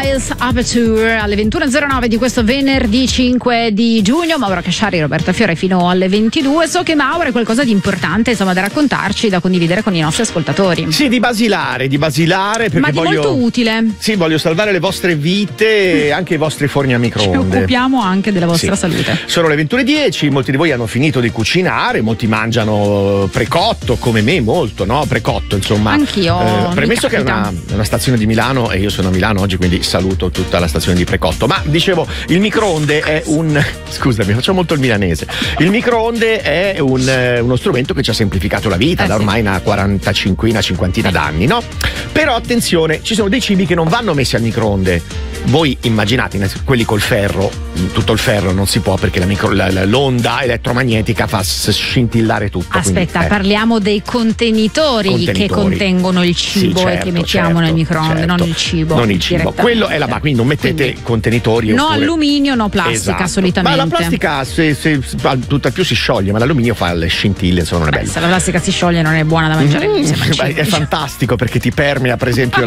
Styles Aperture alle 21.09 di questo venerdì 5 di giugno. Mauro Casciari, Roberta Fiore fino alle 22. So che Mauro è qualcosa di importante, insomma, da raccontarci, da condividere con i nostri ascoltatori. Sì, di basilare perché ma di molto utile. Sì, voglio salvare le vostre vite e anche i vostri forni a microonde. Ci occupiamo anche della vostra salute. Sono le 21.10, molti di voi hanno finito di cucinare, molti mangiano precotto come me, molto, no? Precotto, insomma. Anch'io. Premesso che è una stazione di Milano e io sono a Milano oggi, quindi saluto tutta la stazione di Precotto. Ma dicevo, il microonde è scusami, faccio molto il milanese. Il microonde è uno strumento che ci ha semplificato la vita da ormai una 50 d'anni, no? Però attenzione, ci sono dei cibi che non vanno messi al microonde. Voi immaginate quelli col ferro, tutto il ferro non si può perché l'onda elettromagnetica fa scintillare tutto. Aspetta, quindi, parliamo dei contenitori che contengono il cibo, e che mettiamo nel microonde, non il cibo. Non il cibo, quello è la base, quindi non mettete contenitori. No alluminio, no plastica, solitamente. Ma la plastica tutt'al più si scioglie, ma l'alluminio fa le scintille, insomma, non è bello. Se la plastica si scioglie non è buona da mangiare. È fantastico perché ti permea, per esempio,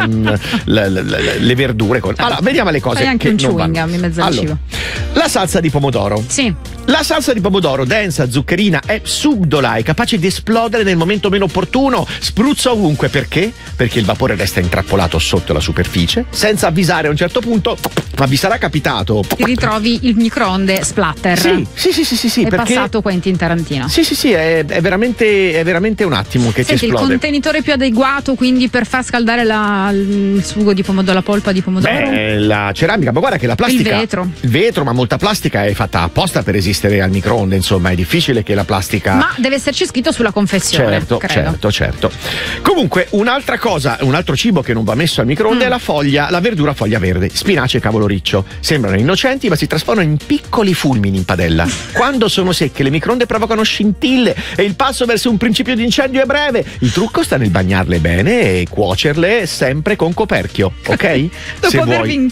le verdure. Allora, vediamo le cose. Fai anche che un non chewing gum in mezzo al cibo. La salsa di pomodoro. Sì. La salsa di pomodoro, densa, zuccherina, è subdola, è capace di esplodere nel momento meno opportuno, spruzza ovunque. Perché? Perché il vapore resta intrappolato sotto la superficie, senza avvisare a un certo punto, ma vi sarà capitato. Ti ritrovi il microonde splatter. Sì. È perché passato Quentin Tarantino. Sì, è veramente un attimo che Senti, ti esplode. il contenitore più adeguato quindi per far scaldare il sugo di pomodoro, la polpa di pomodoro? Beh, la ceramica, ma guarda che la plastica. Il vetro, ma molta plastica è fatta apposta per resistere al microonde, insomma, è difficile che la plastica. Ma deve esserci scritto sulla confezione. Certo. Comunque, un'altra cosa, un altro cibo che non va messo al microonde è la verdura foglia verde, spinaci e cavolo riccio. Sembrano innocenti, ma si trasformano in piccoli fulmini in padella. Quando sono secche, le microonde provocano scintille e il passo verso un principio di incendio è breve. Il trucco sta nel bagnarle bene e cuocerle sempre con coperchio, ok? Dopo avervi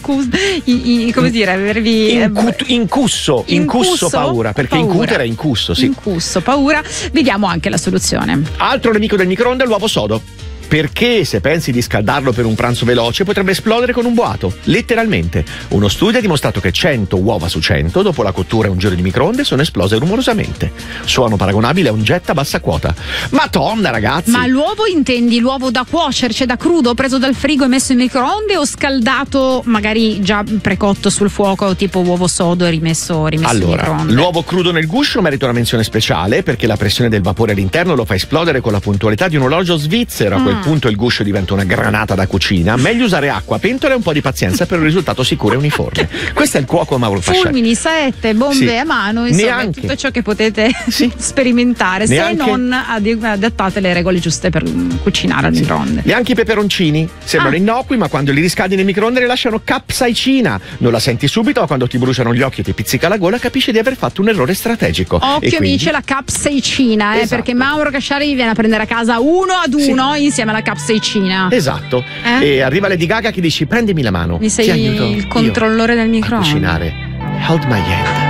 incusso paura, perché incutere è incusso, sì. Incusso, paura. Vediamo anche la soluzione. Altro nemico del microonde è l'uovo sodo. Perché se pensi di scaldarlo per un pranzo veloce potrebbe esplodere con un boato, letteralmente. Uno studio ha dimostrato che 100 uova su 100 dopo la cottura e un giro di microonde sono esplose rumorosamente. Suono paragonabile a un jet a bassa quota. Madonna, ragazzi! Ma l'uovo intendi l'uovo da cuocere, cioè da crudo, preso dal frigo e messo in microonde, o scaldato magari già precotto sul fuoco, tipo uovo sodo e rimesso in microonde? L'uovo crudo nel guscio merita una menzione speciale perché la pressione del vapore all'interno lo fa esplodere con la puntualità di un orologio svizzero. A quel punto il guscio diventa una granata da cucina. Meglio usare acqua, pentola e un po' di pazienza per un risultato sicuro e uniforme. Questo è il cuoco Mauro Casciari. Fulmini, saette, bombe a mano, insomma, tutto ciò che potete sperimentare, se non adattate le regole giuste per cucinare al microonde. Neanche i peperoncini sembrano innocui, ma quando li riscaldi nel microonde rilasciano capsaicina. Non la senti subito, ma quando ti bruciano gli occhi e ti pizzica la gola capisci di aver fatto un errore strategico. Occhio, amici, la capsaicina, perché Mauro Casciari vi viene a prendere a casa uno ad uno insieme alla capsaicina. Esatto. E arriva Lady Gaga che dici: prendimi la mano. Mi sei il controllore del microonde. A cucinare. Hold my hand.